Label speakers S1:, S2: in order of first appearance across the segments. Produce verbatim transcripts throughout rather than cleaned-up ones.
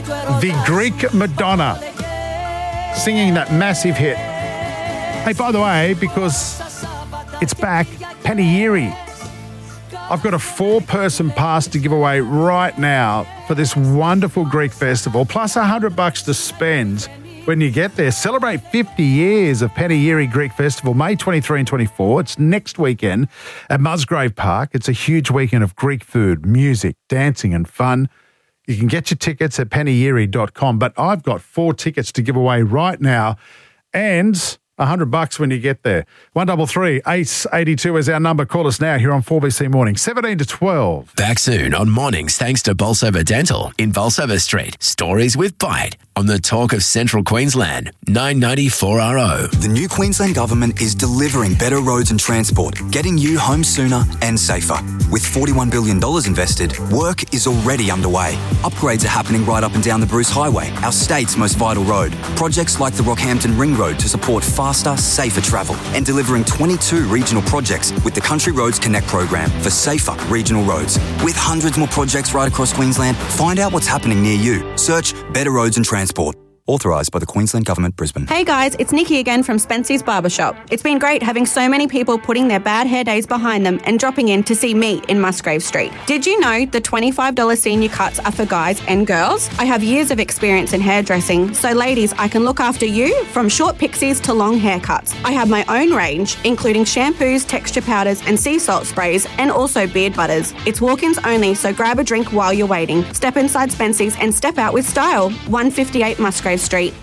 S1: the Greek Madonna, singing that massive hit. Hey, by the way, because it's back, Panegyri. I've got a four-person pass to give away right now for this wonderful Greek festival, plus a hundred bucks to spend when you get there. Celebrate fifty years of Panegyri Greek Festival, May twenty-third and twenty-fourth. It's next weekend at Musgrave Park. It's a huge weekend of Greek food, music, dancing and fun. You can get your tickets at panegyri dot com, but I've got four tickets to give away right now and a hundred bucks when you get there. One double three eight eighty two is our number. Call us now here on four B C Morning, seventeen to twelve.
S2: Back soon on Mornings, thanks to Bolsover Dental in Bolsover Street. Stories with Bite on the Talk of Central Queensland, nine ninety four R O.
S3: The new Queensland Government is delivering better roads and transport, getting you home sooner and safer. With forty-one billion dollars invested, work is already underway. Upgrades are happening right up and down the Bruce Highway, our state's most vital road. Projects like the Rockhampton Ring Road to support faster, safer travel, and delivering twenty-two regional projects with the Country Roads Connect program for safer regional roads. With hundreds more projects right across Queensland, find out what's happening near you. Search Better Roads and Transport. Authorised by the Queensland Government, Brisbane.
S4: Hey guys, it's Nikki again from Spency's Barbershop. It's been great having so many people putting their bad hair days behind them and dropping in to see me in Musgrave Street. Did you know the twenty-five dollars senior cuts are for guys and girls? I have years of experience in hairdressing, so ladies, I can look after you from short pixies to long haircuts. I have my own range, including shampoos, texture powders and sea salt sprays, and also beard butters. It's walk-ins only, so grab a drink while you're waiting. Step inside Spency's and step out with style. one fifty-eight Musgrave Street.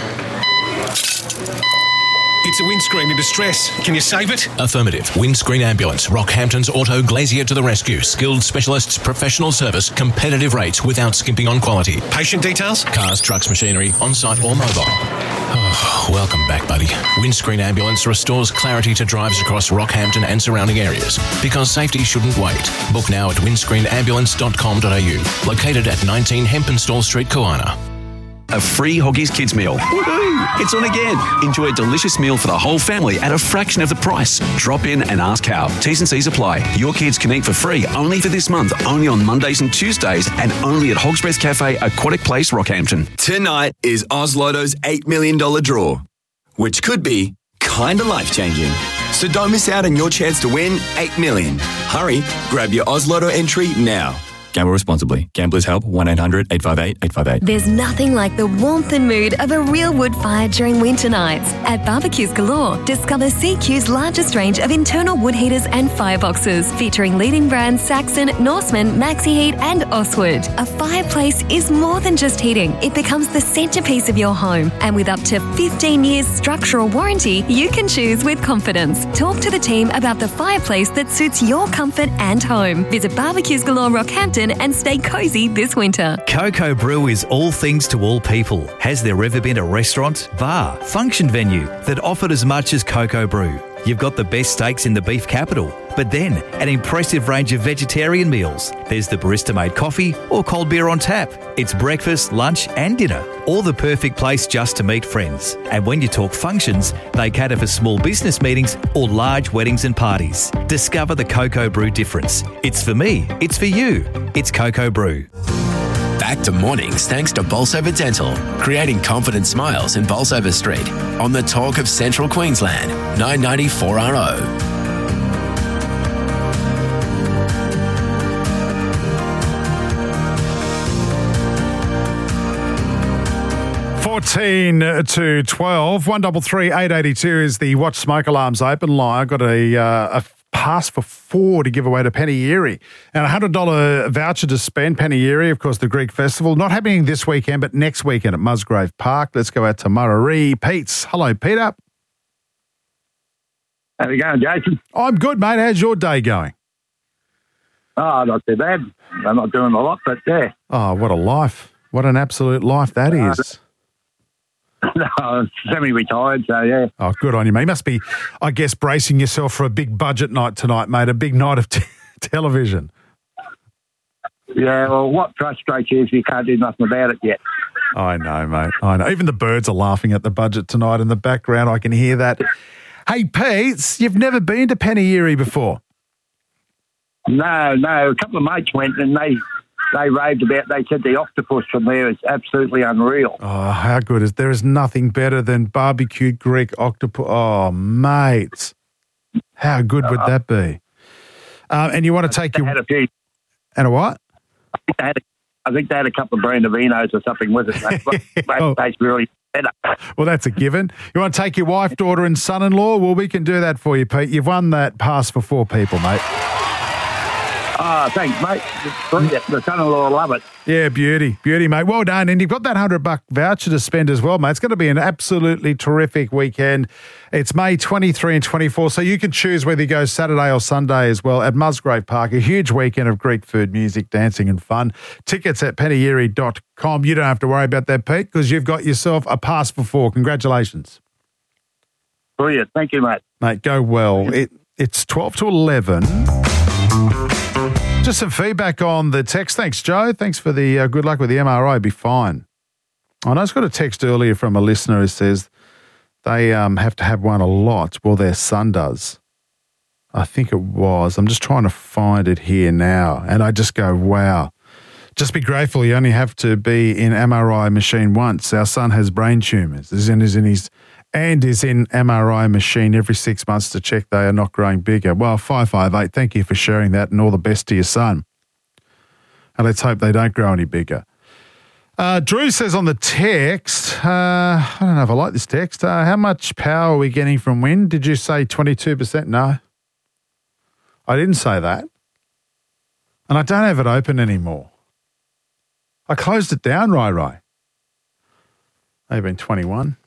S5: It's a windscreen in distress. Can you save it?
S6: Affirmative. Windscreen Ambulance. Rockhampton's Auto Glazier to the rescue. Skilled specialists, professional service, competitive rates without skimping on quality.
S5: Patient details?
S6: Cars, trucks, machinery, on-site or mobile. Oh, welcome back, buddy. Windscreen Ambulance restores clarity to drives across Rockhampton and surrounding areas. Because safety shouldn't wait. Book now at windscreen ambulance dot com dot a u. Located at nineteen Hempenstall Street, Koana.
S7: A free Hoggies Kids meal. Woohoo! It's on again. Enjoy a delicious meal for the whole family at a fraction of the price. Drop in and ask how. T's and C's apply. Your kids can eat for free only for this month, only on Mondays and Tuesdays, and only at Hog's Breath Cafe, Aquatic Place, Rockhampton.
S8: Tonight is Oz Lotto's eight million dollars draw, which could be kind of life-changing. So don't miss out on your chance to win eight million dollars. Hurry, grab your Oz Lotto entry now. Gamble responsibly. Gamblers help. one eight hundred eight five eight eight five eight.
S9: There's nothing like the warmth and mood of a real wood fire during winter nights. At Barbecues Galore, discover C Q's largest range of internal wood heaters and fireboxes, featuring leading brands Saxon, Norseman, Maxi Heat and Oswood. A fireplace is more than just heating. It becomes the centrepiece of your home. And with up to fifteen years structural warranty, you can choose with confidence. Talk to the team about the fireplace that suits your comfort and home. Visit Barbecues Galore Rockhampton and stay cosy this winter.
S10: Coco Brew is all things to all people. Has there ever been a restaurant, bar, function venue that offered as much as Coco Brew? You've got the best steaks in the beef capital, but then an impressive range of vegetarian meals. There's the barista-made coffee or cold beer on tap. It's breakfast, lunch and dinner, or the perfect place just to meet friends. And when you talk functions, they cater for small business meetings or large weddings and parties. Discover the Coco Brew difference. It's for me, it's for you. It's Coco Brew.
S2: Back to Mornings thanks to Bolsover Dental, creating confident smiles in Bolsover Street. On the Talk of Central Queensland, nine ninety four R O.
S1: fourteen to twelve. one double three eight eighty two is the Watch Smoke Alarms open line. I've got a, uh, a pass for four to give away to Panegyri. And a one hundred dollars voucher to spend. Panegyri, of course, the Greek festival. Not happening this weekend, but next weekend at Musgrave Park. Let's go out to Murray. Pete's. Hello, Peter.
S11: How's it going, Jason?
S1: I'm good, mate. How's your day going?
S11: Oh, not too bad. I'm not doing a lot, but yeah.
S1: Oh, what a life. What an absolute life that is.
S11: No, I'm semi-retired, so yeah.
S1: Oh, good on you, mate. You must be, I guess, bracing yourself for a big budget night tonight, mate, a big night of t- television.
S11: Yeah, well, what frustrates you is you can't do nothing about it yet.
S1: I know, mate. I know. Even the birds are laughing at the budget tonight in the background. I can hear that. Hey, Pete, you've never been to Panegyri before?
S11: No, no. A couple of mates went and they they raved about. They said the octopus from there is absolutely unreal.
S1: Oh, how good is there? Is nothing better than barbecued Greek octopus. Oh, mate, how good would that be? Um, and you want to take
S11: they
S1: your
S11: had a few,
S1: and a what?
S11: I think they had a, I think they had a couple of Brandovinos or something with it. That
S1: Oh.
S11: tastes really better.
S1: Well, that's a given. You want to take your wife, daughter, and son-in-law? Well, we can do that for you, Pete. You've won that pass for four people, mate.
S11: Oh, thanks, mate. It's brilliant. The son-in-law will love it.
S1: Yeah, beauty, beauty, mate. Well done. And you've got that one hundred buck voucher to spend as well, mate. It's going to be an absolutely terrific weekend. It's May twenty-third and twenty-fourth, so you can choose whether you go Saturday or Sunday as well at Musgrave Park. A huge weekend of Greek food, music, dancing and fun. Tickets at penny erie dot com. You don't have to worry about that, Pete, because you've got yourself a pass for four. Congratulations.
S11: Brilliant. Thank you, mate.
S1: Mate, go well. It, it's twelve to eleven. Just some feedback on the text. Thanks, Joe. Thanks for the uh, good luck with the M R I. Be fine. I know I just got a text earlier from a listener who says they um, have to have one a lot. Well, their son does. I think it was. I'm just trying to find it here now. And I just go, wow. Just be grateful you only have to be in M R I machine once. Our son has brain tumours. Is in, is in his... and is in M R I machine every six months to check they are not growing bigger. Well, five five eight, thank you for sharing that and all the best to your son. And let's hope they don't grow any bigger. Uh, Drew says on the text, uh, I don't know if I like this text, uh, how much power are we getting from wind? Did you say twenty-two percent? No. I didn't say that. And I don't have it open anymore. I closed it down, Rai Rai. They've been twenty-one.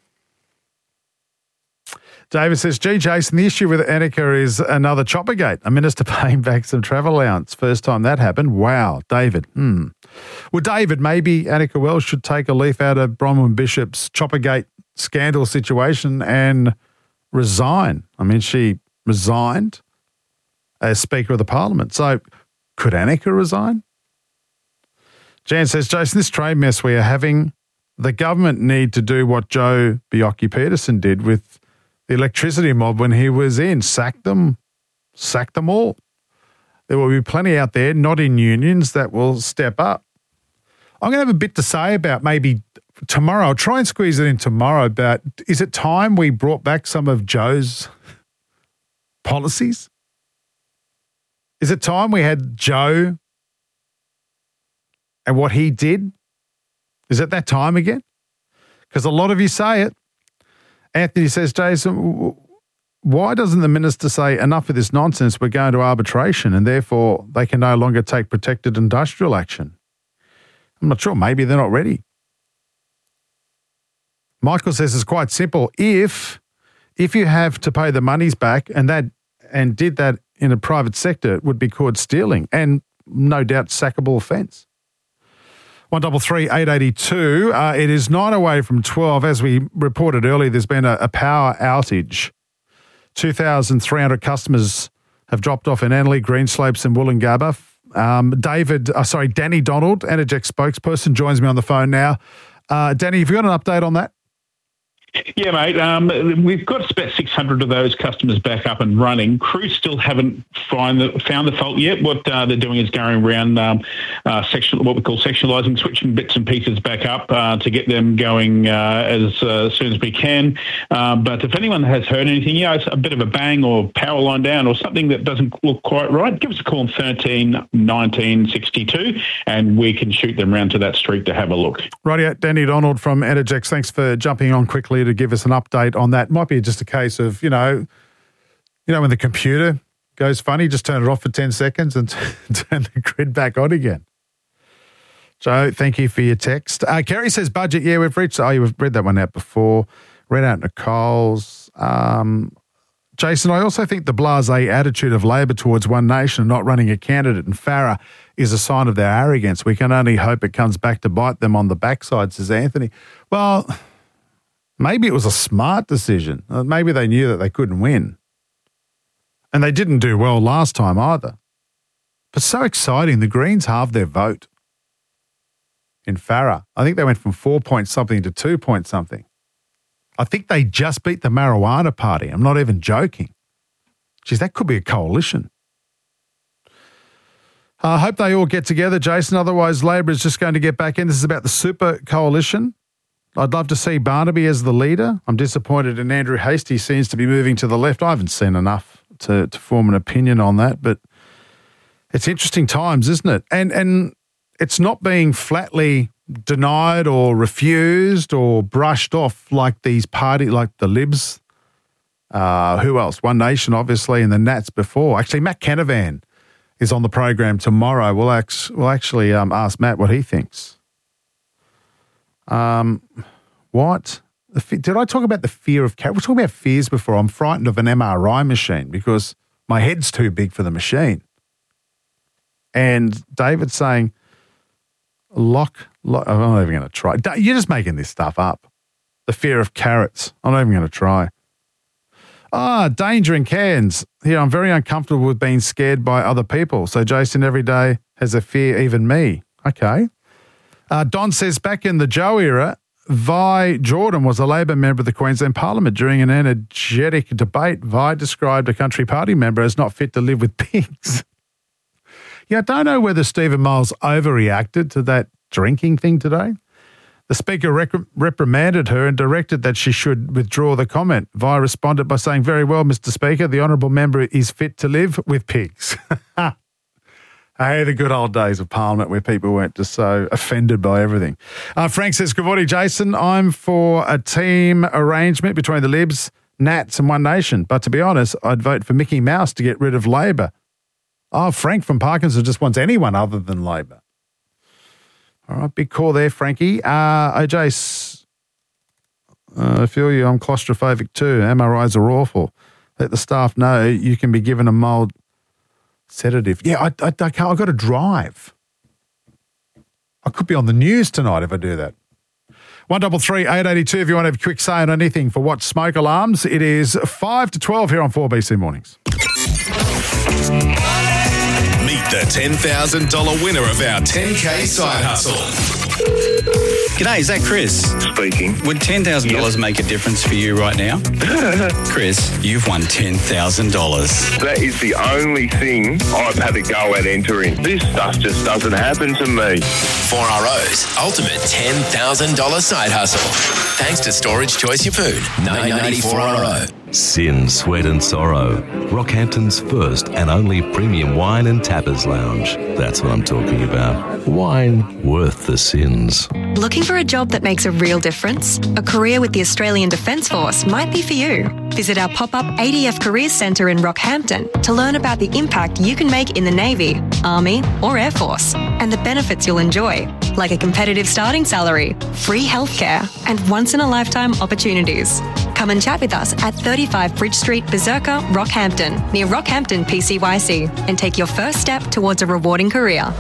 S1: David says, gee, Jason, the issue with Annika is another Choppergate. A minister paying back some travel allowance. First time that happened. Wow, David. Hmm. Well, David, maybe Annika Wells should take a leaf out of Bronwyn Bishop's Choppergate scandal situation and resign. I mean, she resigned as Speaker of the Parliament. So could Annika resign? Jan says, Jason, this trade mess we are having, the government need to do what Joe Bjelke-Petersen did with the electricity mob when he was in. Sack them, sack them all. There will be plenty out there, not in unions, that will step up. I'm going to have a bit to say about maybe tomorrow. I'll try and squeeze it in tomorrow about, is it time we brought back some of Joe's policies? Is it time we had Joe and what he did? Is it that time again? Because a lot of you say it. Anthony says, Jason, why doesn't the minister say enough of this nonsense, we're going to arbitration and therefore they can no longer take protected industrial action? I'm not sure. Maybe they're not ready. Michael says it's quite simple. If if you have to pay the monies back and that and did that in a private sector, it would be called stealing and no doubt sackable offence. One double three eight eighty two. Uh, it is nine away from twelve. As we reported earlier, there's been a, a power outage. Two thousand three hundred customers have dropped off in Annerley, Greenslopes, and Woolloongabba. Um, David, uh, sorry, Danny Donald, Energex spokesperson, joins me on the phone now. Uh, Danny, have you got an update on that?
S12: Yeah, mate. Um, we've got about six hundred of those customers back up and running. Crews still haven't find the, found the fault yet. What uh, they're doing is going around um, uh, section, what we call sectionalising, switching bits and pieces back up uh, to get them going uh, as uh, soon as we can. Uh, but if anyone has heard anything, you know, it's a bit of a bang or power line down or something that doesn't look quite right, give us a call on thirteen nineteen sixty-two and we can shoot them round to that street to have a look.
S1: Rightio, Danny Donald from Energex. Thanks for jumping on quickly to give us an update on that. Might be just a case of, you know, you know, when the computer goes funny, just turn it off for ten seconds and turn the grid back on again. Joe, thank you for your text. Uh, Kerry says budget. Yeah, we've reached, oh, you've read that one out before. Read out Nicole's. Um, Jason, I also think the blasé attitude of Labor towards One Nation and not running a candidate in Farah is a sign of their arrogance. We can only hope it comes back to bite them on the backside, says Anthony. Well, maybe it was a smart decision. Maybe they knew that they couldn't win. And they didn't do well last time either. But so exciting, the Greens halved their vote in Farah. I think they went from four point something to two point something. I think they just beat the Marijuana Party. I'm not even joking. Geez, that could be a coalition. I uh, hope they all get together, Jason. Otherwise, Labor is just going to get back in. This is about the Super Coalition. I'd love to see Barnaby as the leader. I'm disappointed in Andrew Hastie. He seems to be moving to the left. I haven't seen enough to, to form an opinion on that, but it's interesting times, isn't it? And and it's not being flatly denied or refused or brushed off like these party, like the Libs. Uh, who else? One Nation, obviously, and the Nats before. Actually, Matt Canavan is on the program tomorrow. We'll, act, we'll actually um, ask Matt what he thinks. Um, what? The, did I talk about the fear of cat? We're talking about fears before. I'm frightened of an M R I machine because my head's too big for the machine. And David's saying, lock, lock I'm not even going to try. You're just making this stuff up. The fear of carrots. I'm not even going to try. Ah, danger in Cairns. Here, I'm very uncomfortable with being scared by other people. So Jason every day has a fear, even me. Okay. Uh, Don says, back in the Joe era, Vi Jordan was a Labor member of the Queensland Parliament. During an energetic debate, Vi described a country party member as not fit to live with pigs. Yeah, I don't know whether Stephen Miles overreacted to that drinking thing today. The Speaker rec- reprimanded her and directed that she should withdraw the comment. Vi responded by saying, very well, Mister Speaker, the honourable member is fit to live with pigs. Hey, the good old days of Parliament where people weren't just so offended by everything. Uh, Frank says, good morning, Jason. I'm for a team arrangement between the Libs, Nats and One Nation. But to be honest, I'd vote for Mickey Mouse to get rid of Labor. Oh, Frank from Parkinson just wants anyone other than Labor. All right, big call there, Frankie. Uh, O J, uh, I feel you. I'm claustrophobic too. M R Is are awful. Let the staff know you can be given a mild sedative. Yeah, I, I, I can't. I've got to drive. I could be on the news tonight if I do that. One double three eight eighty two. If you want to have a quick say on anything for what smoke alarms, it is five to twelve here on four B C Mornings.
S13: Meet the ten thousand dollars winner of our ten K side hustle.
S14: G'day, is that Chris?
S15: Speaking.
S14: Would ten thousand dollars yep. make a difference for you right now? Chris, you've won ten thousand dollars.
S15: That is the only thing I've had to go at entering. This stuff just doesn't happen to me.
S2: four R O's ultimate ten thousand dollars side hustle. Thanks to Storage Choice Your Food, nine ninety-four R O.
S16: Sin, Sweat and Sorrow. Rockhampton's first and only premium wine and tappers lounge. That's what I'm talking about. Wine worth the sins.
S17: Looking for a job that makes a real difference? A career with the Australian Defence Force might be for you. Visit our pop-up A D F Careers Centre in Rockhampton to learn about the impact you can make in the Navy, Army or Air Force and the benefits you'll enjoy, like a competitive starting salary, free healthcare and once-in-a-lifetime opportunities. Come and chat with us at thirty-five Bridge Street, Berserker, Rockhampton, near Rockhampton P C Y C, and take your first step towards a rewarding career.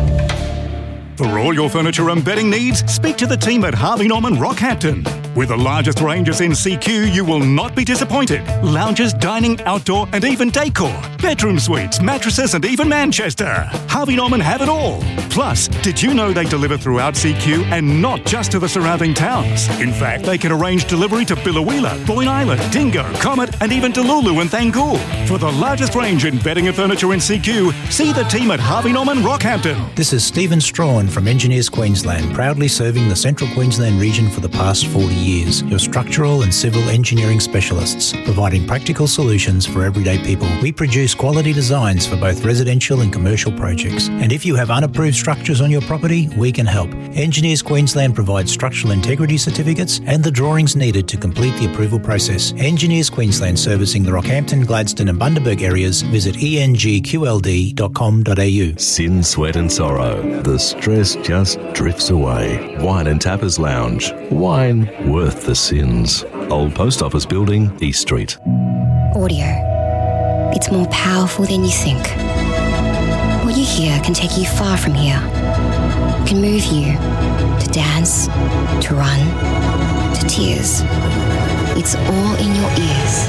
S18: For all your furniture and bedding needs, speak to the team at Harvey Norman Rockhampton. With the largest ranges in C Q, you will not be disappointed. Lounges, dining, outdoor and even decor. Bedroom suites, mattresses and even Manchester. Harvey Norman have it all. Plus, did you know they deliver throughout C Q and not just to the surrounding towns? In fact, they can arrange delivery to Billawheeler, Boyne Island, Dingo, Comet and even Delulu and Thangool. For the largest range in bedding and furniture in C Q, see the team at Harvey Norman Rockhampton.
S19: This is Stephen Strawn from Engineers Queensland, proudly serving the Central Queensland region for the past forty years. Your structural and civil engineering specialists, providing practical solutions for everyday people. We produce quality designs for both residential and commercial projects. And if you have unapproved structures on your property, we can help. Engineers Queensland provides structural integrity certificates and the drawings needed to complete the approval process. Engineers Queensland, servicing the Rockhampton, Gladstone and Bundaberg areas. Visit e n g q l d dot com dot a u.
S16: Sin, Sweat and Sorrow. The stress just drifts away. Wine and Tappers Lounge. Wine worth the sins. Old Post Office Building, East Street.
S20: Audio. It's more powerful than you think. What you hear can take you far from here. It can move you to dance, to run, to tears. It's all in your ears.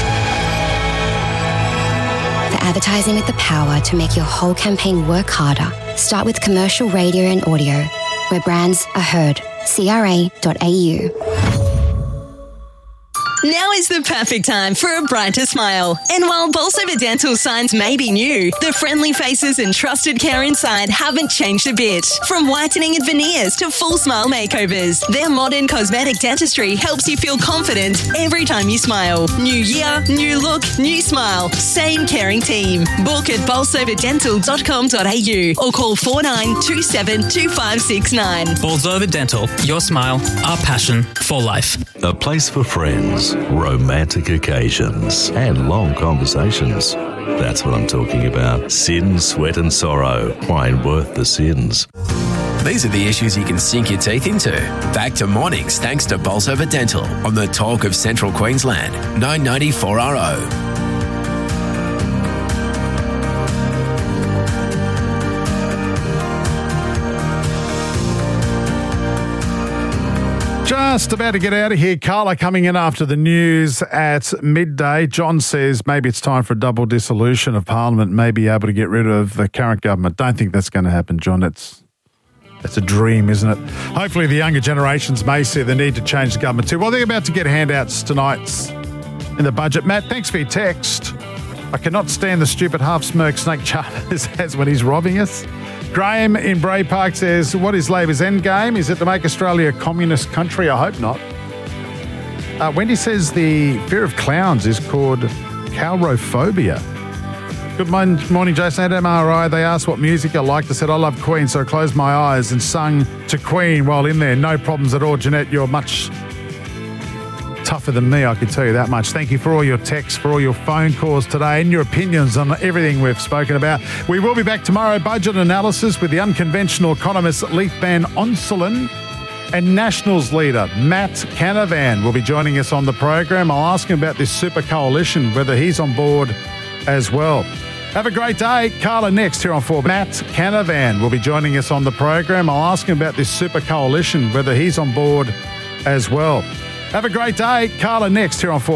S20: For advertising with the power to make your whole campaign work harder, start with commercial radio and audio, where brands are heard. C R A dot A U.
S21: Now is the perfect time for a brighter smile. And while Bolsover Dental signs may be new, the friendly faces and trusted care inside haven't changed a bit. From whitening and veneers to full smile makeovers, their modern cosmetic dentistry helps you feel confident every time you smile. New year, new look, new smile. Same caring team. Book at bolsover dental dot com dot a u or call four nine two seven two five six nine.
S22: Bolsover Dental. Your smile, our passion for life.
S16: A place for friends, romantic occasions, and long conversations. That's what I'm talking about. Sin, sweat and sorrow. Wine worth the sins.
S2: These are the issues you can sink your teeth into. Back to mornings thanks to Bolsover Dental on the Talk of Central Queensland, nine ninety-four R O.
S1: Just about to get out of here. Carla coming in after the news at midday. John says maybe it's time for a double dissolution of Parliament, may be able to get rid of the current government. Don't think that's going to happen, John. It's, it's a dream, isn't it? Hopefully the younger generations may see the need to change the government too. Well, they're about to get handouts tonight in the budget. Matt, thanks for your text. I cannot stand the stupid half-smirk Snake Charters has when he's robbing us. Graham in Bray Park says, what is Labor's end game? Is it to make Australia a communist country? I hope not. Uh, Wendy says the fear of clowns is called calrophobia. Good morning, morning Jason. At M R I, they asked what music I liked. I said, I love Queen, so I closed my eyes and sung to Queen while in there. No problems at all. Jeanette, you're much tougher than me, I can tell you that much. Thank you for all your texts, for all your phone calls today and your opinions on everything we've spoken about. We will be back tomorrow, budget analysis with the unconventional economist Leith Van Onselen and Nationals leader Matt Canavan will be joining us on the program. I'll ask him about this super coalition, whether he's on board as well. Have a great day. Carla next here on four. Matt Canavan will be joining us on the program. I'll ask him about this super coalition, whether he's on board as well. Have a great day. Carla next here on four.